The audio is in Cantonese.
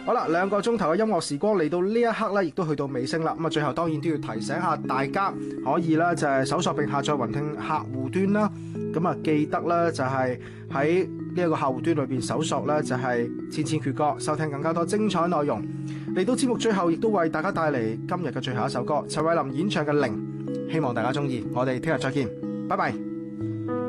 好啦，2個鐘頭嘅音樂時光嚟到呢一刻咧，亦都去到尾聲啦。咁啊，最後當然都要提醒下大家，可以啦就係搜索並下載雲聽客戶端啦。咁啊，記得咧就係喺呢一個客戶端裏邊搜索咧就係千千闕歌，收聽更加多精彩內容。嚟到節目最後，亦都為大家帶嚟今日嘅最後一首歌，陳慧琳演唱嘅《零》，希望大家中意。我哋聽日再見，拜拜。